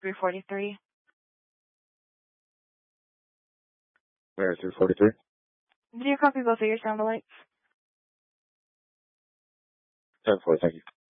343. Where, 343? Did you copy both of your sound alerts? 10-4, thank you.